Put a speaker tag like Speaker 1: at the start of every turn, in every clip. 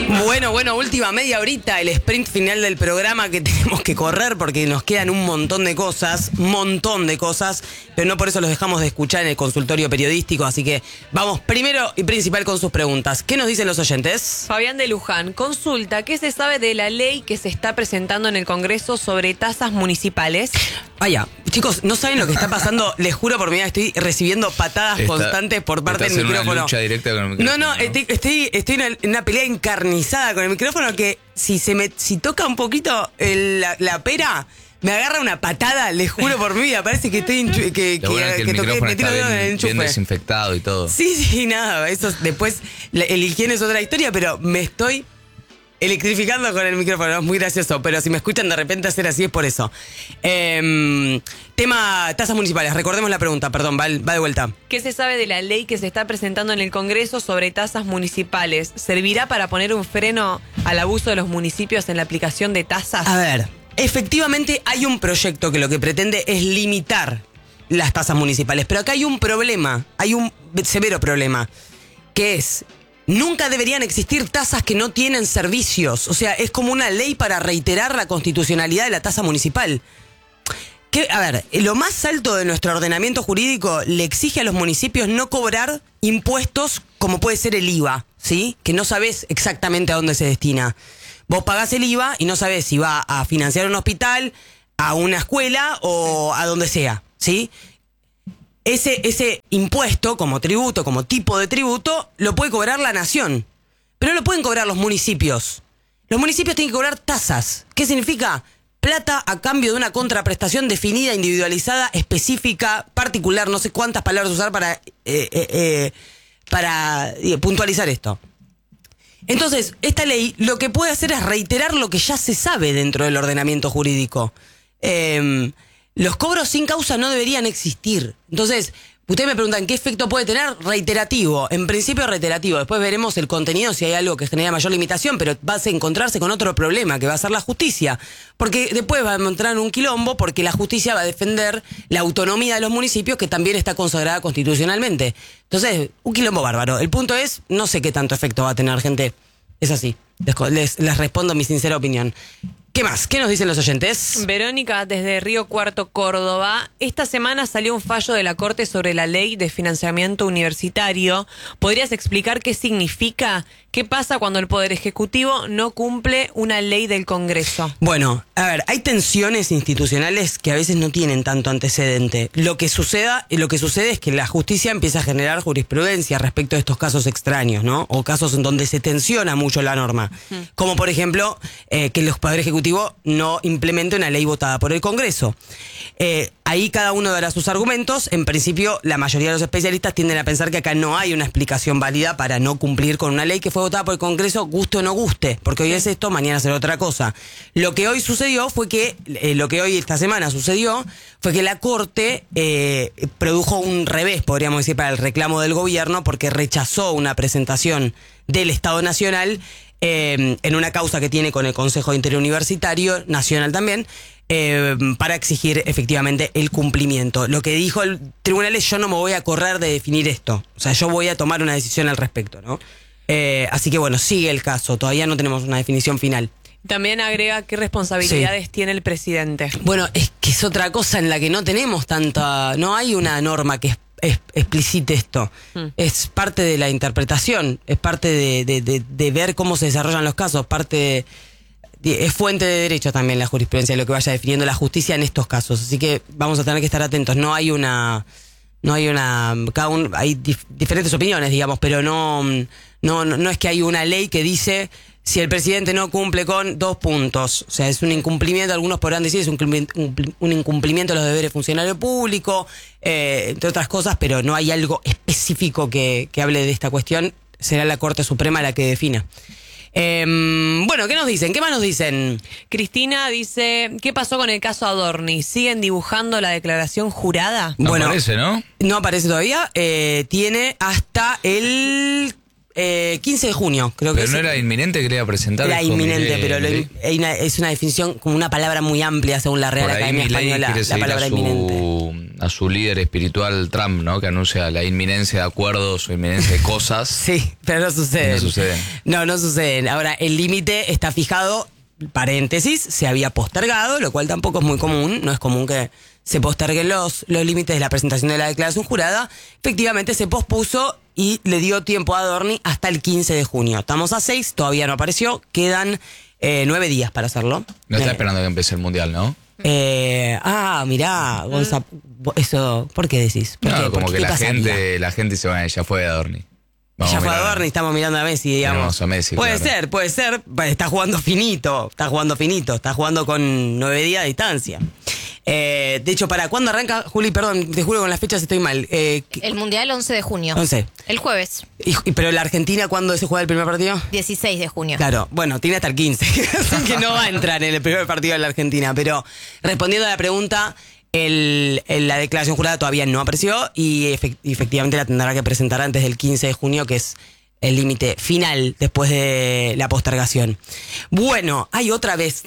Speaker 1: Bueno, última media horita, el sprint final del programa que tenemos que correr porque nos quedan un montón de cosas, pero no por eso los dejamos de escuchar en el consultorio periodístico, así que vamos primero y principal con sus preguntas. ¿Qué nos dicen los oyentes?
Speaker 2: Fabián de Luján consulta, ¿qué se sabe de la ley que se está presentando en el Congreso sobre tasas municipales?
Speaker 1: Vaya, chicos, no saben lo que está pasando, les juro por mi vida, estoy recibiendo patadas constantes por parte del micrófono.
Speaker 3: Una lucha directa con el micrófono.
Speaker 1: No, estoy en una pelea encarnizada con el micrófono que si toca un poquito la pera, me agarra una patada, les juro por mi vida, parece que estoy
Speaker 3: el micrófono está bien desinfectado y todo.
Speaker 1: Sí, nada, eso después el higiene es otra historia, pero me estoy electrificando con el micrófono, es muy gracioso, pero si me escuchan de repente hacer así es por eso. Tema tasas municipales, recordemos la pregunta, perdón, va de vuelta.
Speaker 2: ¿Qué se sabe de la ley que se está presentando en el Congreso sobre tasas municipales? ¿Servirá para poner un freno al abuso de los municipios en la aplicación de tasas?
Speaker 1: A ver, efectivamente hay un proyecto que lo que pretende es limitar las tasas municipales, pero acá hay un problema, hay un severo problema, que es: nunca deberían existir tasas que no tienen servicios. O sea, es como una ley para reiterar la constitucionalidad de la tasa municipal. A ver, lo más alto de nuestro ordenamiento jurídico le exige a los municipios no cobrar impuestos como puede ser el IVA, ¿sí? Que no sabés exactamente a dónde se destina. Vos pagás el IVA y no sabés si va a financiar un hospital, a una escuela o a donde sea, ¿sí? Ese impuesto, como tributo, como tipo de tributo, lo puede cobrar la nación. Pero no lo pueden cobrar los municipios. Los municipios tienen que cobrar tasas. ¿Qué significa? Plata a cambio de una contraprestación definida, individualizada, específica, particular. No sé cuántas palabras usar para puntualizar esto. Entonces, esta ley lo que puede hacer es reiterar lo que ya se sabe dentro del ordenamiento jurídico. Los cobros sin causa no deberían existir. Entonces, ustedes me preguntan, ¿qué efecto puede tener? Reiterativo. En principio reiterativo. Después veremos el contenido si hay algo que genera mayor limitación, pero vas a encontrarse con otro problema, que va a ser la justicia. Porque después va a entrar un quilombo, porque la justicia va a defender la autonomía de los municipios, que también está consagrada constitucionalmente. Entonces, un quilombo bárbaro. El punto es, no sé qué tanto efecto va a tener, gente. Es así. Les respondo mi sincera opinión. ¿Qué más? ¿Qué nos dicen los oyentes?
Speaker 2: Verónica, desde Río Cuarto, Córdoba. Esta semana salió un fallo de la Corte sobre la ley de financiamiento universitario. ¿Podrías explicar qué significa? ¿Qué pasa cuando el Poder Ejecutivo no cumple una ley del Congreso?
Speaker 1: Bueno, a ver, hay tensiones institucionales que a veces no tienen tanto antecedente. Lo que sucede es que la justicia empieza a generar jurisprudencia respecto a estos casos extraños, ¿no? O casos en donde se tensiona mucho la norma. Como por ejemplo, que los Poder Ejecutivo no implemente una ley votada por el Congreso. Ahí cada uno dará sus argumentos. En principio, la mayoría de los especialistas tienden a pensar que acá no hay una explicación válida para no cumplir con una ley que fue votada por el Congreso, guste o no guste, porque hoy es esto, mañana será otra cosa. Lo que hoy sucedió fue que, esta semana sucedió, fue que la Corte produjo un revés, podríamos decir, para el reclamo del gobierno, porque rechazó una presentación del Estado Nacional en una causa que tiene con el Consejo Interuniversitario Nacional también, para exigir efectivamente el cumplimiento. Lo que dijo el tribunal es: yo no me voy a correr de definir esto, o sea, yo voy a tomar una decisión al respecto, ¿no? Así que bueno, sigue el caso, todavía no tenemos una definición final.
Speaker 2: También agrega qué responsabilidades tiene el presidente.
Speaker 1: Bueno, es que es otra cosa en la que no tenemos no hay una norma que explicite esto. Es parte de la interpretación, es parte de ver cómo se desarrollan los casos, es fuente de derecho también la jurisprudencia de lo que vaya definiendo la justicia en estos casos. Así que vamos a tener que estar atentos. Hay diferentes opiniones, digamos, pero no es que hay una ley que dice: si el presidente no cumple con 2 puntos, o sea, es un incumplimiento, algunos podrán decir es un incumplimiento de los deberes funcionario público, entre otras cosas, pero no hay algo específico que hable de esta cuestión. Será la Corte Suprema la que defina. Bueno, ¿qué nos dicen? ¿Qué más nos dicen?
Speaker 2: Cristina dice, ¿qué pasó con el caso Adorni? ¿Siguen dibujando la declaración jurada?
Speaker 3: No aparece, ¿no?
Speaker 1: No aparece todavía. Tiene hasta el 15 de junio, creo que
Speaker 3: Pero no era inminente que le iba a presentar.
Speaker 1: Era inminente, pero es una definición, como una palabra muy amplia según la Real Academia Española, la palabra inminente.
Speaker 3: A su líder espiritual Trump, ¿no? Que anuncia la inminencia de acuerdos o inminencia de cosas.
Speaker 1: Sí, pero no suceden.
Speaker 3: No suceden.
Speaker 1: No suceden. Ahora, el límite está fijado, paréntesis, se había postergado, lo cual tampoco es muy común. No es común que se posterguen los límites de la presentación de la declaración jurada. Efectivamente se pospuso y le dio tiempo a Adorni hasta el 15 de junio. Estamos a 6, todavía no apareció, quedan 9 días para hacerlo.
Speaker 3: No está esperando que empiece el Mundial, ¿no?
Speaker 1: Mirá, Gonzalo, eso, ¿por qué decís? ¿Por
Speaker 3: no,
Speaker 1: qué?
Speaker 3: como que la gente se va, ya fue de Adorni.
Speaker 1: Ya fue Adorni, estamos mirando a Messi, digamos.
Speaker 3: A Messi,
Speaker 1: puede
Speaker 3: claro.
Speaker 1: ser, está jugando finito, está jugando con 9 días de distancia. De hecho, ¿para cuándo arranca? Juli, perdón, te juro con las fechas estoy mal.
Speaker 4: El Mundial 11 de junio.
Speaker 1: 11.
Speaker 4: El jueves.
Speaker 1: Pero la Argentina, ¿cuándo se juega el primer partido?
Speaker 4: 16 de junio.
Speaker 1: Claro, bueno, tiene hasta el 15, así que no va a entrar en el primer partido de la Argentina. Pero respondiendo a la pregunta, la declaración jurada todavía no apareció y efectivamente la tendrá que presentar antes del 15 de junio, que es el límite final después de la postergación. Bueno, hay otra vez.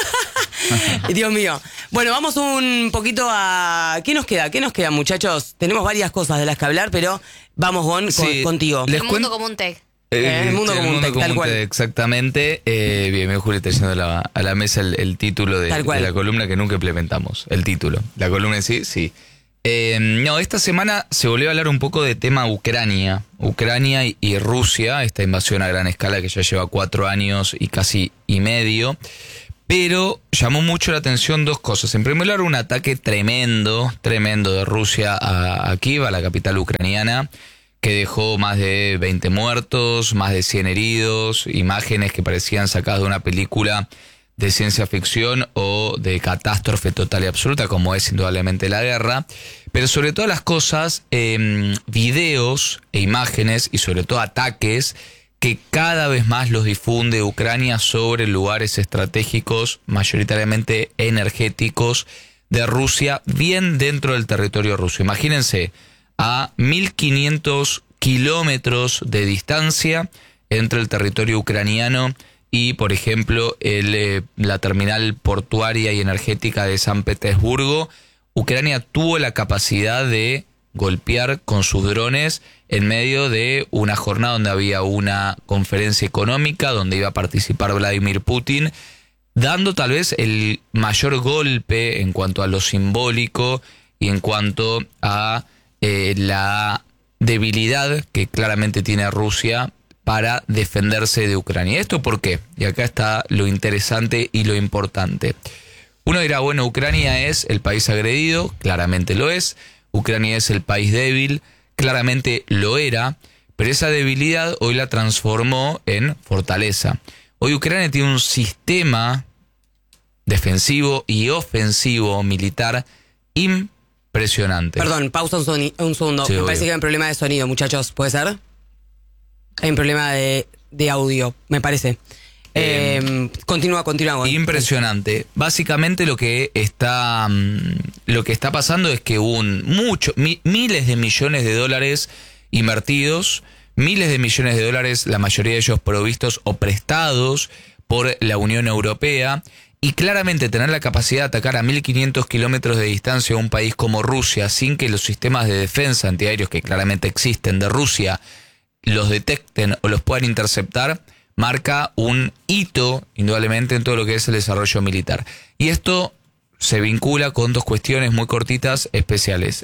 Speaker 1: Dios mío. Bueno, vamos un poquito a... ¿Qué nos queda, muchachos? Tenemos varias cosas de las que hablar, pero vamos, Gon, contigo.
Speaker 4: El mundo como un tech.
Speaker 1: El mundo como un tech, tal cual.
Speaker 3: Exactamente. Bien, Juli está yendo a la mesa el título de la columna que nunca implementamos. El título. La columna en sí. No, esta semana se volvió a hablar un poco de tema Ucrania y Rusia, esta invasión a gran escala que ya lleva 4 años y casi y medio. Pero llamó mucho la atención dos cosas. En primer lugar, un ataque tremendo de Rusia a Kiev, a la capital ucraniana, que dejó más de 20 muertos, más de 100 heridos, imágenes que parecían sacadas de una película de ciencia ficción o de catástrofe total y absoluta, como es indudablemente la guerra. Pero sobre todas las cosas, videos e imágenes y sobre todo ataques que cada vez más los difunde Ucrania sobre lugares estratégicos, mayoritariamente energéticos, de Rusia, bien dentro del territorio ruso. Imagínense, a 1.500 kilómetros de distancia entre el territorio ucraniano y, por ejemplo, la terminal portuaria y energética de San Petersburgo, Ucrania tuvo la capacidad de golpear con sus drones en medio de una jornada donde había una conferencia económica donde iba a participar Vladimir Putin, dando tal vez el mayor golpe en cuanto a lo simbólico y en cuanto a la debilidad que claramente tiene Rusia para defenderse de Ucrania. ¿Esto por qué? Y acá está lo interesante y lo importante. Uno dirá, bueno, Ucrania es el país agredido, claramente lo es. Ucrania es el país débil, claramente lo era, pero esa debilidad hoy la transformó en fortaleza. Hoy Ucrania tiene un sistema defensivo y ofensivo militar impresionante.
Speaker 1: Perdón, pausa un segundo.
Speaker 3: Sí,
Speaker 1: me parece
Speaker 3: obvio.
Speaker 1: que hay un problema de sonido, muchachos. ¿Puede ser? Hay un problema de audio, me parece. Continúa.
Speaker 3: Impresionante. Básicamente lo que está pasando es que hubo miles de millones de dólares invertidos, miles de millones de dólares, la mayoría de ellos provistos o prestados por la Unión Europea, y claramente tener la capacidad de atacar a 1.500 kilómetros de distancia a un país como Rusia sin que los sistemas de defensa antiaéreos que claramente existen de Rusia los detecten o los puedan interceptar, marca un hito, indudablemente, en todo lo que es el desarrollo militar. Y esto se vincula con dos cuestiones muy cortitas especiales.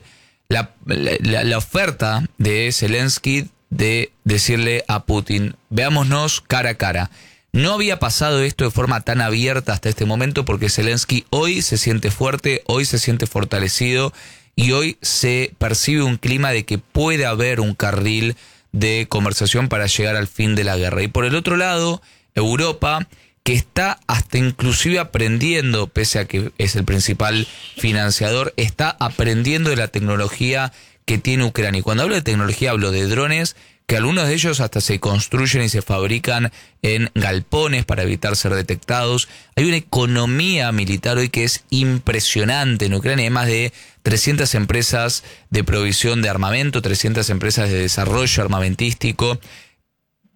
Speaker 3: La oferta de Zelensky de decirle a Putin, veámonos cara a cara. No había pasado esto de forma tan abierta hasta este momento porque Zelensky hoy se siente fuerte, hoy se siente fortalecido y hoy se percibe un clima de que puede haber un carril de conversación para llegar al fin de la guerra. Y por el otro lado, Europa, que está hasta inclusive aprendiendo, pese a que es el principal financiador, está aprendiendo de la tecnología que tiene Ucrania. Y cuando hablo de tecnología, hablo de drones, que algunos de ellos hasta se construyen y se fabrican en galpones para evitar ser detectados. Hay una economía militar hoy que es impresionante en Ucrania. Hay más de 300 empresas de provisión de armamento, 300 empresas de desarrollo armamentístico.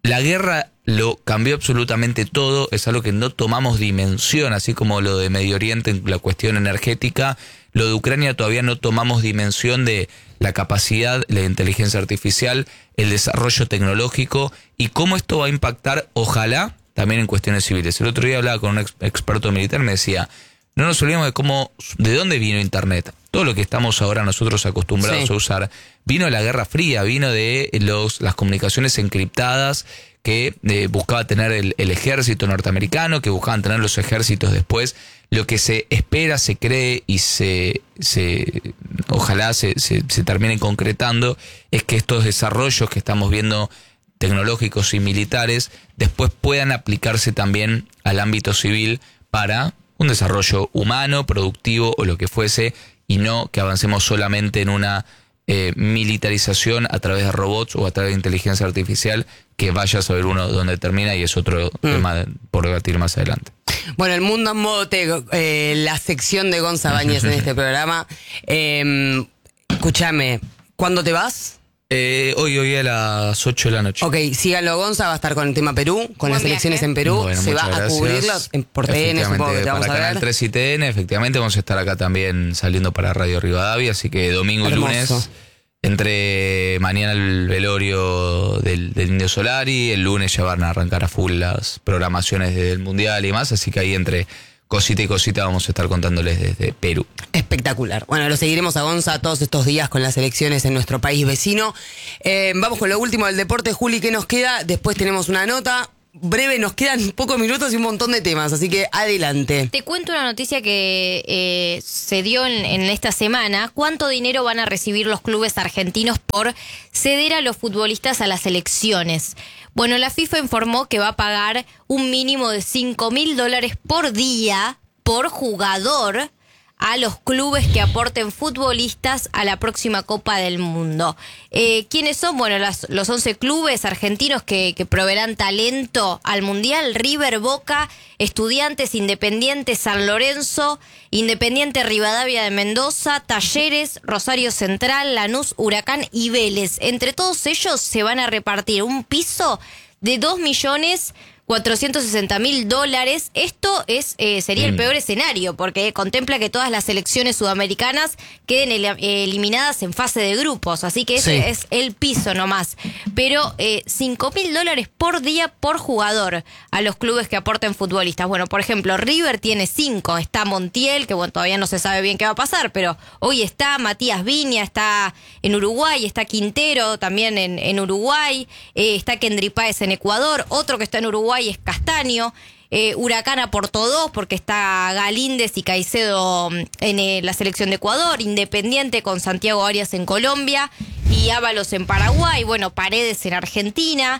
Speaker 3: la guerra lo cambió absolutamente todo, es algo que no tomamos dimensión, así como lo de Medio Oriente en la cuestión energética, lo de Ucrania todavía no tomamos dimensión de la capacidad, la inteligencia artificial, el desarrollo tecnológico y cómo esto va a impactar, ojalá, también en cuestiones civiles. El otro día hablaba con un experto militar, me decía, no nos olvidemos de dónde vino Internet. Todo lo que estamos ahora nosotros acostumbrados a usar vino de la Guerra Fría, vino de las comunicaciones encriptadas que buscaba tener el ejército norteamericano, que buscaban tener los ejércitos después. Lo que se espera, se cree y ojalá se termine concretando es que estos desarrollos que estamos viendo tecnológicos y militares después puedan aplicarse también al ámbito civil para un desarrollo humano, productivo o lo que fuese, y no que avancemos solamente en una militarización a través de robots o a través de inteligencia artificial, que vaya a saber uno dónde termina y es otro tema por debatir más adelante.
Speaker 1: Bueno, el mundo en modo tech, la sección de Gonza Báñez en este programa. Escúchame, ¿cuándo te vas?
Speaker 3: Hoy a las 8 de la noche.
Speaker 1: Ok, síganlo, Gonza va a estar con el tema Perú, con las elecciones en Perú.
Speaker 3: Bueno,
Speaker 1: se va
Speaker 3: muchas
Speaker 1: a
Speaker 3: gracias.
Speaker 1: cubrirlos por TN, supongo que te vamos a ver.
Speaker 3: Para Canal 3 y TN, efectivamente, vamos a estar acá también saliendo para Radio Rivadavia, así que domingo y lunes, entre mañana el velorio del Indio Solari, el lunes ya van a arrancar a full las programaciones del Mundial y más, así que ahí entre cosita y cosita vamos a estar contándoles desde Perú.
Speaker 1: Espectacular. Bueno, lo seguiremos a Gonza todos estos días con las elecciones en nuestro país vecino. Vamos con lo último del deporte. Juli, ¿qué nos queda? Después tenemos una nota breve, nos quedan pocos minutos y un montón de temas, así que adelante.
Speaker 4: Te cuento una noticia que se dio en esta semana. ¿Cuánto dinero van a recibir los clubes argentinos por ceder a los futbolistas a las elecciones? Bueno, la FIFA informó que va a pagar un mínimo de $5.000 por día por jugador a los clubes que aporten futbolistas a la próxima Copa del Mundo. ¿Quiénes son? Bueno, los 11 clubes argentinos que proveerán talento al Mundial: River, Boca, Estudiantes, Independiente, San Lorenzo, Independiente Rivadavia de Mendoza, Talleres, Rosario Central, Lanús, Huracán y Vélez. Entre todos ellos se van a repartir un piso de $2.460.000. Esto sería el peor escenario, porque contempla que todas las selecciones sudamericanas queden eliminadas en fase de grupos, así que ese es el piso nomás. Pero $5.000 por día por jugador a los clubes que aporten futbolistas. Bueno, por ejemplo, River tiene 5, está Montiel, que bueno, todavía no se sabe bien qué va a pasar, pero hoy está Matías Viña, está en Uruguay, está Quintero también en Uruguay, está Kendry Páez en Ecuador, otro que está en Uruguay es Castaño. Huracán aportó 2 porque está Galíndez y Caicedo en la selección de Ecuador, Independiente con Santiago Arias en Colombia y Ábalos en Paraguay, bueno, Paredes en Argentina,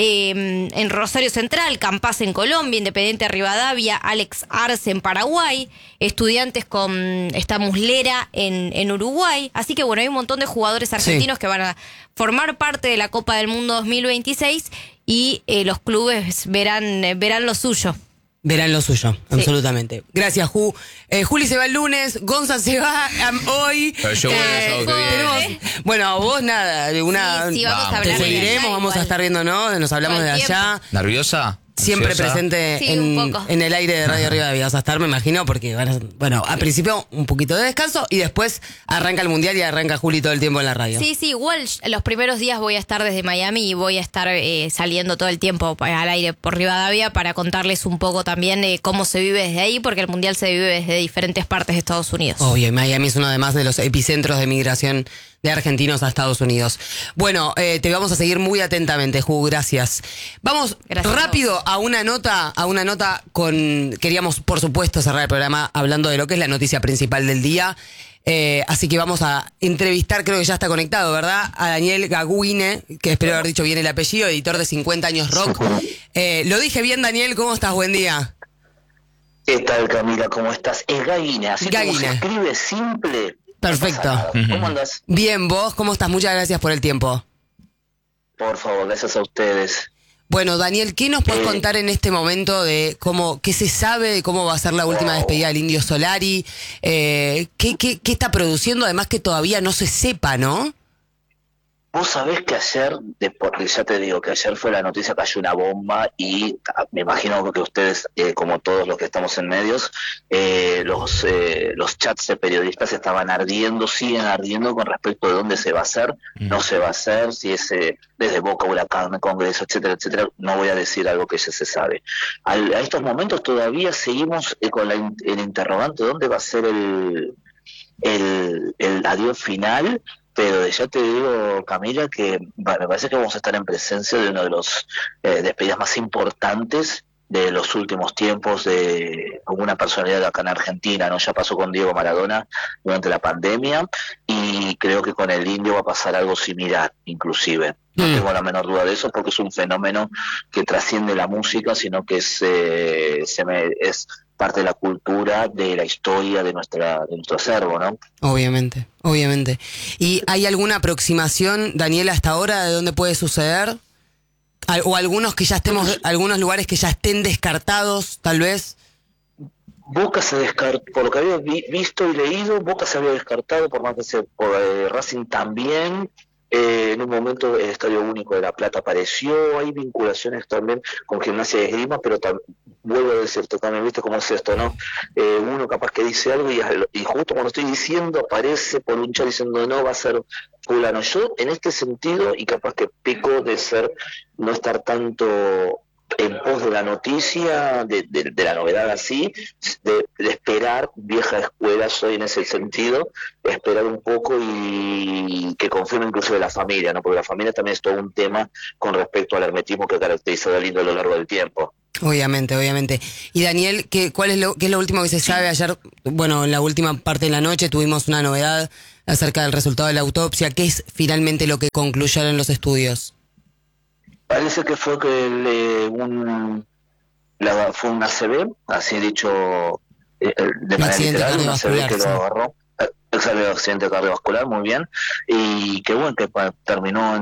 Speaker 4: en Rosario Central, Campas en Colombia, Independiente Rivadavia, Alex Arce en Paraguay, Estudiantes está Muslera en Uruguay, así que bueno, hay un montón de jugadores argentinos que van a formar parte de la Copa del Mundo 2026 y los clubes verán lo suyo.
Speaker 1: Verán lo suyo, absolutamente. Gracias, Juli se va el lunes, Gonza se va hoy.
Speaker 3: Pero yo vuelvo el sábado que viene.
Speaker 1: Bueno, vos nada,
Speaker 4: Sí, vamos a hablar
Speaker 1: te
Speaker 4: de
Speaker 1: seguiremos,
Speaker 4: allá
Speaker 1: vamos
Speaker 4: igual.
Speaker 1: a estar viéndonos, nos hablamos
Speaker 4: Todo
Speaker 1: de
Speaker 4: el
Speaker 1: allá.
Speaker 3: ¿Nerviosa?
Speaker 1: Siempre
Speaker 3: ¿Ansiosa?
Speaker 1: presente
Speaker 4: Sí, un poco.
Speaker 1: en el aire de Radio Rivadavia. Vas a estar, me imagino, porque bueno, al principio un poquito de descanso y después arranca el Mundial y arranca Juli todo el tiempo en la radio.
Speaker 4: Sí, igual los primeros días voy a estar desde Miami y voy a estar saliendo todo el tiempo al aire por Rivadavia para contarles un poco también de cómo se vive desde ahí, porque el Mundial se vive desde diferentes partes de Estados Unidos.
Speaker 1: Obvio, y Miami es uno además de los epicentros de migración de argentinos a Estados Unidos. Bueno, te vamos a seguir muy atentamente, gracias. Vamos
Speaker 4: Gracias
Speaker 1: rápido a una nota queríamos por supuesto cerrar el programa hablando de lo que es la noticia principal del día. Así que vamos a entrevistar, creo que ya está conectado, ¿verdad? A Daniel Gaguine, que espero haber dicho bien el apellido, editor de 50 años rock. Lo dije bien, Daniel, ¿cómo estás? Buen día.
Speaker 5: ¿Qué tal, Camila? ¿Cómo estás? Es Gaguine, así como
Speaker 1: Gaguine.
Speaker 5: se escribe simple.
Speaker 1: Perfecto.
Speaker 5: No pasa nada. ¿Cómo andás?
Speaker 1: Bien, ¿vos cómo estás? Muchas gracias por el tiempo.
Speaker 5: Por favor, gracias a ustedes.
Speaker 1: Bueno, Daniel, ¿qué nos puedes contar en este momento de qué se sabe de cómo va a ser la última despedida del Indio Solari? ¿Qué está produciendo? Además que todavía no se sepa, ¿no?
Speaker 5: Vos sabés que ayer, porque ya te digo que ayer fue la noticia, cayó una bomba y me imagino que ustedes, como todos los que estamos en medios, los chats de periodistas estaban ardiendo, siguen ardiendo con respecto de dónde se va a hacer, no se va a hacer, si es desde Boca, Huracán, Congreso, etcétera, etcétera. No voy a decir algo que ya se sabe. A estos momentos todavía seguimos con el interrogante, ¿dónde va a ser el adiós final? Pero ya te digo, Camila, que me parece que vamos a estar en presencia de uno de los despedidas más importantes de los últimos tiempos de alguna personalidad acá en Argentina, ¿no? Ya pasó con Diego Maradona durante la pandemia y creo que con el Indio va a pasar algo similar, inclusive. No tengo la menor duda de eso, porque es un fenómeno que trasciende la música, sino que es parte de la cultura, de la historia de nuestro acervo, ¿no?
Speaker 1: Obviamente. ¿Y hay alguna aproximación, Daniel, hasta ahora de dónde puede suceder? ¿O algunos algunos lugares que ya estén descartados, tal vez?
Speaker 5: Boca se descartó, por lo que había visto y leído, Boca se había descartado, por más que Racing también. En un momento el Estadio Único de La Plata apareció, hay vinculaciones también con Gimnasia de Esgrima, pero vuelvo a decirte también, viste cómo es esto, ¿no? Uno capaz que dice algo y justo cuando estoy diciendo aparece por un chat diciendo no, va a ser fulano. Yo en este sentido, y capaz que peco de no estar tanto en pos de la noticia, de la novedad así, de esperar, vieja escuela soy en ese sentido, esperar un poco y que confirme inclusive la familia, ¿no? Porque la familia también es todo un tema con respecto al hermetismo que ha caracterizado al Indio a lo largo del tiempo.
Speaker 1: Obviamente. Y Daniel, ¿qué es lo último que se sabe? Ayer, bueno, en la última parte de la noche tuvimos una novedad acerca del resultado de la autopsia. ¿Qué es finalmente lo que concluyeron los estudios?
Speaker 5: Parece que fue que fue un ACV, así dicho de manera literal, un ACV que lo agarró, accidente cardiovascular, muy bien, y que bueno, que terminó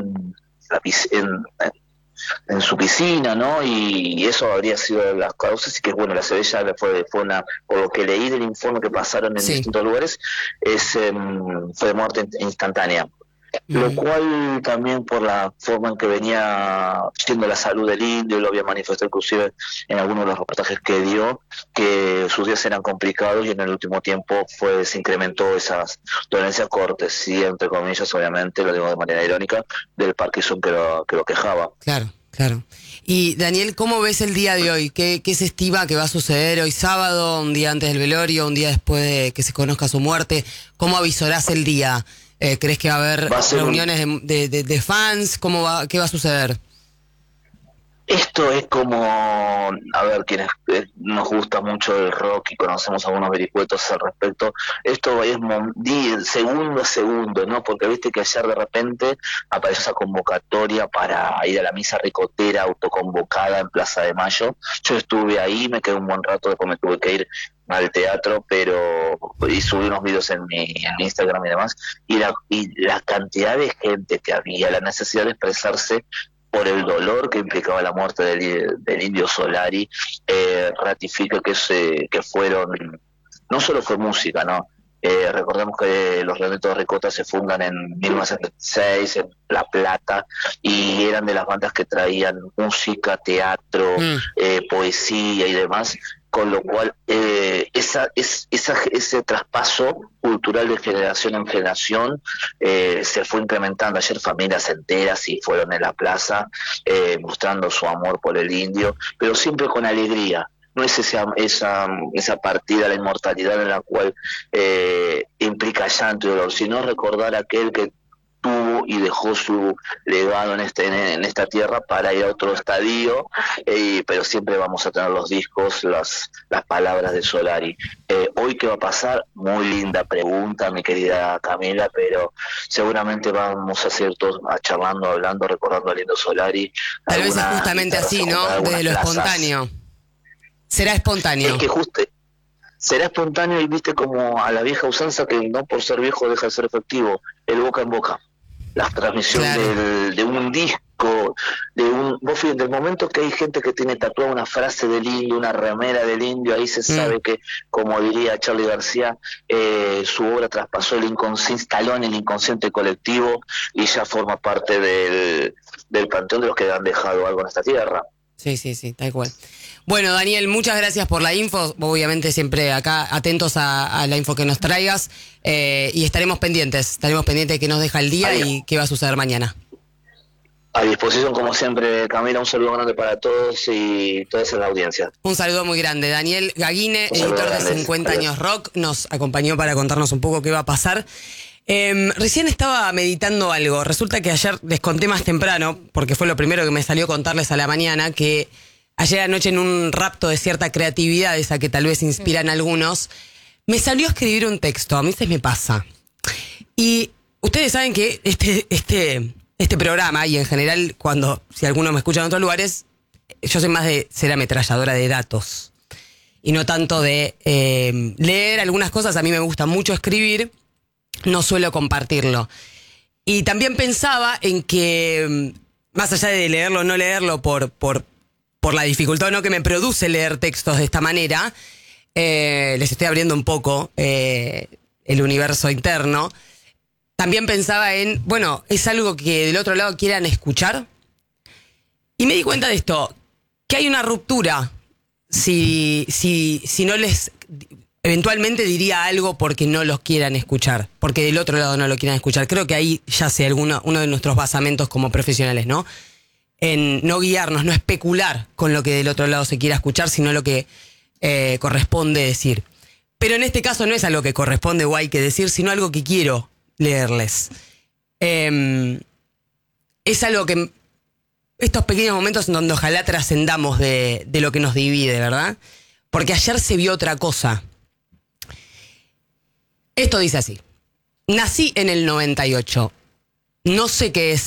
Speaker 5: en su piscina, ¿no? Y eso habría sido las causas, y que bueno, la ACV ya fue por lo que leí del informe que pasaron en distintos lugares, fue de muerte instantánea. Lo cual también por la forma en que venía siendo la salud del Indio, lo había manifestado inclusive en algunos de los reportajes que dio, que sus días eran complicados y en el último tiempo se incrementó esas dolencias cortes, y entre comillas, obviamente, lo digo de manera irónica, del Parkinson que lo quejaba.
Speaker 1: Claro. Y Daniel, ¿cómo ves el día de hoy? ¿Qué se estima que va a suceder hoy sábado, un día antes del velorio, un día después de que se conozca su muerte? ¿Cómo avisorás el día? ¿Crees que va a haber reuniones de fans? ¿Qué va a suceder?
Speaker 5: Esto es como, a ver, quienes nos gusta mucho el rock y conocemos algunos vericuetos al respecto, esto es segundo a segundo, ¿no? Porque viste que ayer de repente apareció esa convocatoria para ir a la misa ricotera autoconvocada en Plaza de Mayo. Yo estuve ahí, me quedé un buen rato, después me tuve que ir al teatro, y subí unos videos en mi Instagram y demás, y la cantidad de gente que había, la necesidad de expresarse por el dolor que implicaba la muerte del Indio Solari, ratifica que fueron, no solo fue música, ¿no? Recordemos que los Redonditos de Ricota se fundan en 1976 en La Plata, y eran de las bandas que traían música, teatro, poesía y demás, con lo cual ese traspaso cultural de generación en generación se fue incrementando. Ayer familias enteras y fueron en la plaza mostrando su amor por el Indio, pero siempre con alegría. No es esa partida, la inmortalidad en la cual implica llanto y dolor, sino recordar aquel que tuvo y dejó su legado en esta tierra para ir a otro estadio, pero siempre vamos a tener los discos, las palabras de Solari. Hoy, ¿qué va a pasar? Muy linda pregunta, mi querida Camila, pero seguramente vamos a seguir todos charlando, hablando, recordando al lindo Solari.
Speaker 1: Tal vez es justamente así, ¿no? Desde lo espontáneo. Será espontáneo.
Speaker 5: Es que será espontáneo, y viste como a la vieja usanza que no por ser viejo deja de ser efectivo, el boca en boca. la transmisión
Speaker 1: Claro.
Speaker 5: de un disco, vos fíjate, del momento que hay gente que tiene tatuada una frase del indio, una remera del indio, ahí se sabe que, como diría Charly García, su obra traspasó el inconsciente, instaló en el inconsciente colectivo y ya forma parte del panteón de los que han dejado algo en esta tierra.
Speaker 1: Sí, tal cual. Bueno, Daniel, muchas gracias por la info. Obviamente siempre acá atentos a la info que nos traigas y estaremos pendientes de qué nos deja el día y qué va a suceder mañana.
Speaker 5: A disposición, como siempre, Camila, un saludo grande para todos y todos en la audiencia.
Speaker 1: Un saludo muy grande. Daniel Gaguine, editor de 50 años rock, nos acompañó para contarnos un poco qué va a pasar. Recién estaba meditando algo. Resulta que ayer les conté más temprano, porque fue lo primero que me salió contarles a la mañana, que ayer anoche en un rapto de cierta creatividad, esa que tal vez inspiran a algunos, me salió a escribir un texto. A mí se me pasa. Y ustedes saben que este programa, y en general, si alguno me escucha en otros lugares, yo soy más de ser ametralladora de datos. Y no tanto de leer algunas cosas. A mí me gusta mucho escribir, no suelo compartirlo. Y también pensaba en que, más allá de leerlo o no leerlo, por la dificultad o no que me produce leer textos de esta manera, les estoy abriendo un poco el universo interno. También pensaba en, bueno, ¿es algo que del otro lado quieran escuchar? Y me di cuenta de esto, que hay una ruptura si no les... Eventualmente diría algo porque no los quieran escuchar, porque del otro lado no lo quieran escuchar. Creo que ahí ya sé uno de nuestros basamentos como profesionales, ¿no? En no guiarnos, no especular con lo que del otro lado se quiera escuchar, sino lo que corresponde decir. Pero en este caso no es algo que corresponde o hay que decir, sino algo que quiero leerles. Es algo que... Estos pequeños momentos en donde ojalá trascendamos de lo que nos divide, ¿verdad? Porque ayer se vio otra cosa. Esto dice así. Nací en el 98. No sé qué es